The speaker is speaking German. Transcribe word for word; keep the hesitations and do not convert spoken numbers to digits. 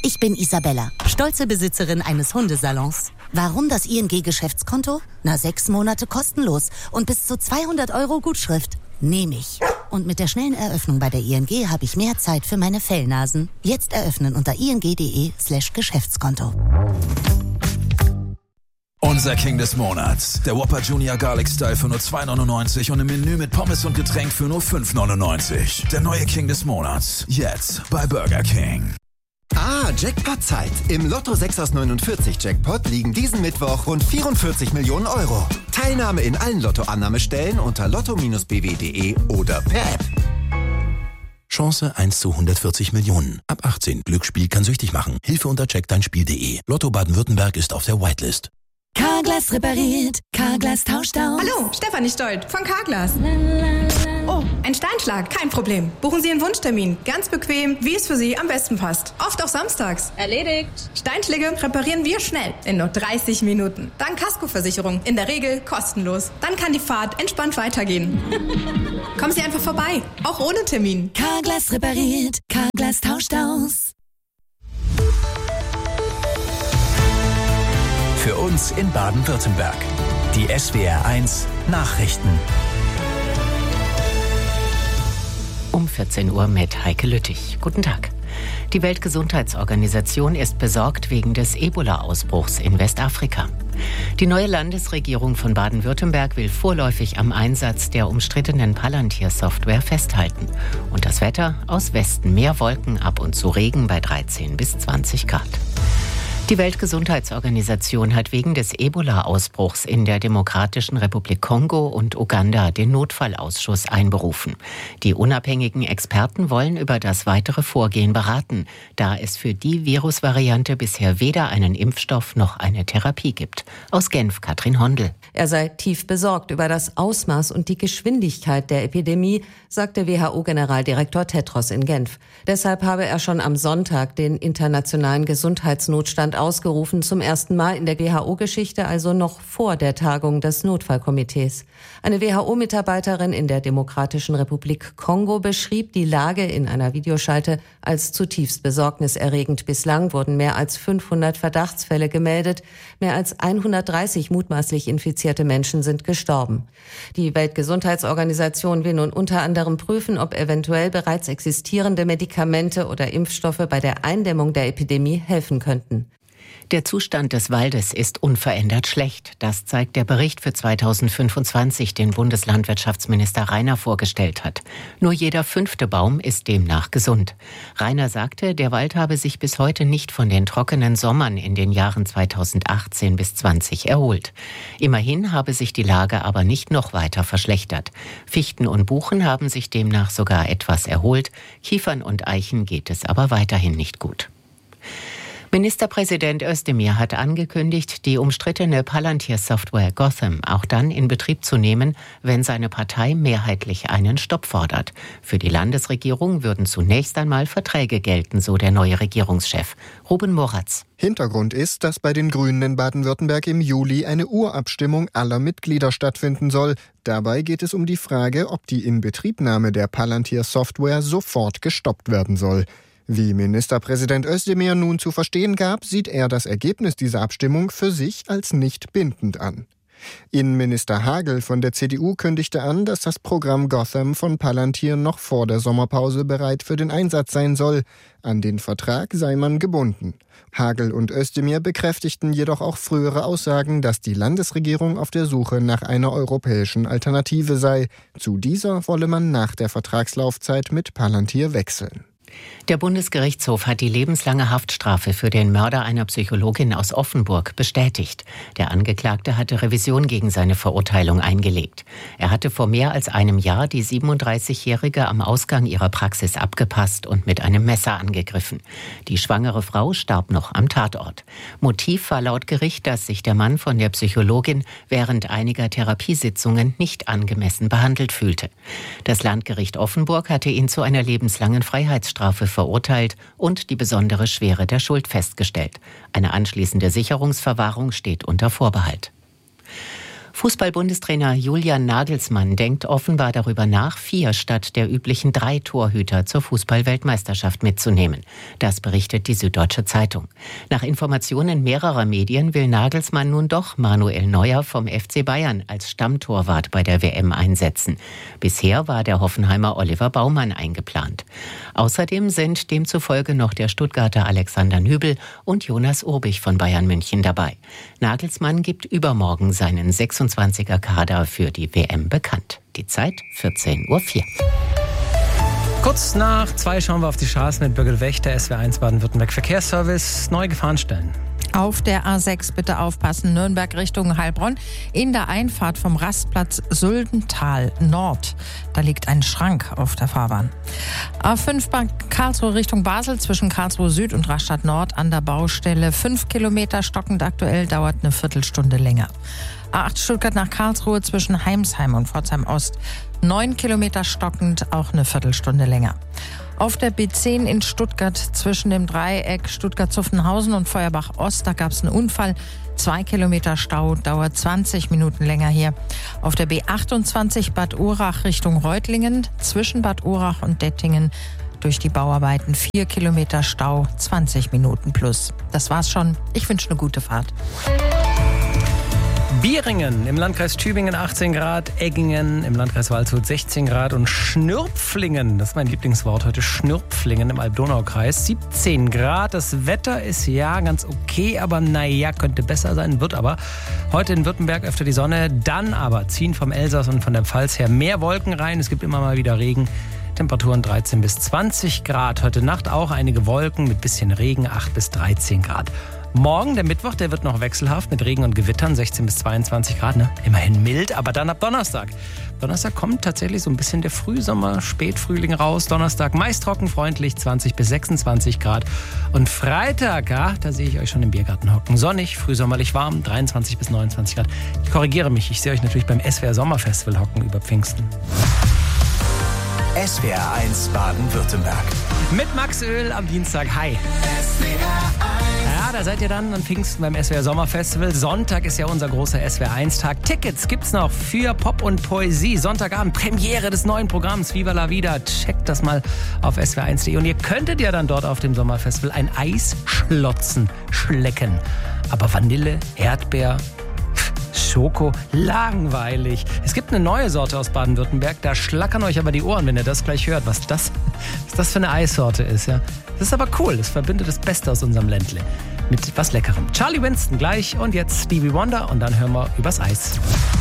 Ich bin Isabella, stolze Besitzerin eines Hundesalons. Warum das I N G-Geschäftskonto? Na, sechs Monate kostenlos und bis zu zweihundert Euro Gutschrift. Nehme ich. Und mit der schnellen Eröffnung bei der I N G habe ich mehr Zeit für meine Fellnasen. Jetzt eröffnen unter ing.de slash Geschäftskonto. Unser King des Monats. Der Whopper Junior Garlic Style für nur zwei neunundneunzig und im Menü mit Pommes und Getränk für nur fünf neunundneunzig. Der neue King des Monats. Jetzt bei Burger King. Ah, Jackpot-Zeit. Im Lotto sechs aus neunundvierzig Jackpot liegen diesen Mittwoch rund vierundvierzig Millionen Euro. Teilnahme in allen Lotto-Annahmestellen unter lotto Bindestrich b w punkt d e oder per App. Chance eins zu hundertvierzig Millionen. Ab achtzehn. Glücksspiel kann süchtig machen. Hilfe unter check dein Spiel punkt d e. Lotto Baden-Württemberg ist auf der Whitelist. Carglass repariert, Carglass tauscht aus. Hallo, Stefanie Stolt von Carglass. Oh, ein Steinschlag, kein Problem. Buchen Sie Ihren Wunschtermin. Ganz bequem, wie es für Sie am besten passt. Oft auch samstags. Erledigt. Steinschläge reparieren wir schnell, in nur dreißig Minuten. Dank Kaskoversicherung, in der Regel kostenlos. Dann kann die Fahrt entspannt weitergehen. Kommen Sie einfach vorbei, auch ohne Termin. Carglass repariert, Carglass tauscht aus. Für uns in Baden-Württemberg. Die S W R eins Nachrichten. Um vierzehn Uhr mit Heike Lüttich. Guten Tag. Die Weltgesundheitsorganisation ist besorgt wegen des Ebola-Ausbruchs in Westafrika. Die neue Landesregierung von Baden-Württemberg will vorläufig am Einsatz der umstrittenen Palantir-Software festhalten. Und das Wetter: aus Westen mehr Wolken, ab und zu Regen bei dreizehn bis zwanzig Grad. Die Weltgesundheitsorganisation hat wegen des Ebola-Ausbruchs in der Demokratischen Republik Kongo und Uganda den Notfallausschuss einberufen. Die unabhängigen Experten wollen über das weitere Vorgehen beraten, da es für die Virusvariante bisher weder einen Impfstoff noch eine Therapie gibt. Aus Genf, Katrin Hondel. Er sei tief besorgt über das Ausmaß und die Geschwindigkeit der Epidemie, sagte W H O-Generaldirektor Tedros in Genf. Deshalb habe er schon am Sonntag den internationalen Gesundheitsnotstand ausgerufen, zum ersten Mal in der W H O-Geschichte, also noch vor der Tagung des Notfallkomitees. Eine W H O-Mitarbeiterin in der Demokratischen Republik Kongo beschrieb die Lage in einer Videoschalte als zutiefst besorgniserregend. Bislang wurden mehr als fünfhundert Verdachtsfälle gemeldet, mehr als hundertdreißig mutmaßlich infizierte Menschen sind gestorben. Die Weltgesundheitsorganisation will nun unter anderem prüfen, ob eventuell bereits existierende Medikamente oder Impfstoffe bei der Eindämmung der Epidemie helfen könnten. Der Zustand des Waldes ist unverändert schlecht. Das zeigt der Bericht für zweitausendfünfundzwanzig, den Bundeslandwirtschaftsminister Rainer vorgestellt hat. Nur jeder fünfte Baum ist demnach gesund. Rainer sagte, der Wald habe sich bis heute nicht von den trockenen Sommern in den Jahren zweitausendachtzehn bis zwanzig erholt. Immerhin habe sich die Lage aber nicht noch weiter verschlechtert. Fichten und Buchen haben sich demnach sogar etwas erholt. Kiefern und Eichen geht es aber weiterhin nicht gut. Ministerpräsident Özdemir hat angekündigt, die umstrittene Palantir-Software Gotham auch dann in Betrieb zu nehmen, wenn seine Partei mehrheitlich einen Stopp fordert. Für die Landesregierung würden zunächst einmal Verträge gelten, so der neue Regierungschef. Ruben Moratz. Hintergrund ist, dass bei den Grünen in Baden-Württemberg im Juli eine Urabstimmung aller Mitglieder stattfinden soll. Dabei geht es um die Frage, ob die Inbetriebnahme der Palantir-Software sofort gestoppt werden soll. Wie Ministerpräsident Özdemir nun zu verstehen gab, sieht er das Ergebnis dieser Abstimmung für sich als nicht bindend an. Innenminister Hagel von der C D U kündigte an, dass das Programm Gotham von Palantir noch vor der Sommerpause bereit für den Einsatz sein soll. An den Vertrag sei man gebunden. Hagel und Özdemir bekräftigten jedoch auch frühere Aussagen, dass die Landesregierung auf der Suche nach einer europäischen Alternative sei. Zu dieser wolle man nach der Vertragslaufzeit mit Palantir wechseln. Der Bundesgerichtshof hat die lebenslange Haftstrafe für den Mörder einer Psychologin aus Offenburg bestätigt. Der Angeklagte hatte Revision gegen seine Verurteilung eingelegt. Er hatte vor mehr als einem Jahr die siebenunddreißigjährige am Ausgang ihrer Praxis abgepasst und mit einem Messer angegriffen. Die schwangere Frau starb noch am Tatort. Motiv war laut Gericht, dass sich der Mann von der Psychologin während einiger Therapiesitzungen nicht angemessen behandelt fühlte. Das Landgericht Offenburg hatte ihn zu einer lebenslangen Freiheitsstrafe verurteilt und die besondere Schwere der Schuld festgestellt. Eine anschließende Sicherungsverwahrung steht unter Vorbehalt. Fußball-Bundestrainer Julian Nagelsmann denkt offenbar darüber nach, vier statt der üblichen drei Torhüter zur Fußball-Weltmeisterschaft mitzunehmen. Das berichtet die Süddeutsche Zeitung. Nach Informationen mehrerer Medien will Nagelsmann nun doch Manuel Neuer vom F C Bayern als Stammtorwart bei der W M einsetzen. Bisher war der Hoffenheimer Oliver Baumann eingeplant. Außerdem sind demzufolge noch der Stuttgarter Alexander Nübel und Jonas Urbich von Bayern München dabei. Nagelsmann gibt übermorgen seinen sechsundzwanziger Kader für die W M bekannt. Die Zeit vierzehn Uhr vier. Kurz nach zwei schauen wir auf die Straße mit Birgit Wächter, S W R eins Baden-Württemberg Verkehrsservice, neue Gefahrenstellen. Auf der A sechs bitte aufpassen, Nürnberg Richtung Heilbronn. In der Einfahrt vom Rastplatz Süldental Nord. Da liegt ein Schrank auf der Fahrbahn. A fünf Karlsruhe Richtung Basel zwischen Karlsruhe Süd und Rastatt Nord an der Baustelle. Fünf Kilometer stockend aktuell, dauert eine Viertelstunde länger. A acht Stuttgart nach Karlsruhe zwischen Heimsheim und Pforzheim Ost. Neun Kilometer stockend, auch eine Viertelstunde länger. Auf der B zehn in Stuttgart zwischen dem Dreieck Stuttgart-Zuffenhausen und Feuerbach-Ost, da gab es einen Unfall. Zwei Kilometer Stau, dauert zwanzig Minuten länger hier. Auf der B achtundzwanzig Bad Urach Richtung Reutlingen, zwischen Bad Urach und Dettingen durch die Bauarbeiten vier Kilometer Stau, zwanzig Minuten plus. Das war's schon. Ich wünsche eine gute Fahrt. Bieringen im Landkreis Tübingen achtzehn Grad, Eggingen im Landkreis Waldshut sechzehn Grad und Schnürpflingen, das ist mein Lieblingswort heute, Schnürpflingen im Alb-Donau-Kreis siebzehn Grad. Das Wetter ist ja ganz okay, aber naja, könnte besser sein, wird aber. Heute in Württemberg öfter die Sonne, dann aber ziehen vom Elsass und von der Pfalz her mehr Wolken rein. Es gibt immer mal wieder Regen. Temperaturen dreizehn bis zwanzig Grad. Heute Nacht auch einige Wolken mit bisschen Regen, acht bis dreizehn Grad. Morgen, der Mittwoch, der wird noch wechselhaft mit Regen und Gewittern, sechzehn bis zweiundzwanzig Grad, ne? Immerhin mild, aber dann ab Donnerstag. Donnerstag kommt tatsächlich so ein bisschen der Frühsommer, Spätfrühling raus. Donnerstag meist trocken, freundlich, zwanzig bis sechsundzwanzig Grad. Und Freitag, ja, da sehe ich euch schon im Biergarten hocken. Sonnig, frühsommerlich warm, dreiundzwanzig bis neunundzwanzig Grad. Ich korrigiere mich, ich sehe euch natürlich beim S W R Sommerfestival hocken über Pfingsten. S W R eins Baden-Württemberg. Mit Max Öl am Dienstag. Hi. Ja, da seid ihr dann an Pfingsten beim S W R Sommerfestival. Sonntag ist ja unser großer S W R eins Tag. Tickets gibt's noch für Pop und Poesie. Sonntagabend Premiere des neuen Programms Viva la Vida. Checkt das mal auf S W R eins punkt de. Und ihr könntet ja dann dort auf dem Sommerfestival ein Eisschlotzen schlecken. Aber Vanille, Erdbeer, Schoko, langweilig. Es gibt eine neue Sorte aus Baden-Württemberg, da schlackern euch aber die Ohren, wenn ihr das gleich hört, was das, was das für eine Eissorte ist. Ja. Das ist aber cool, das verbindet das Beste aus unserem Ländle mit was Leckerem. Charlie Winston gleich und jetzt Stevie Wonder und dann hören wir übers Eis.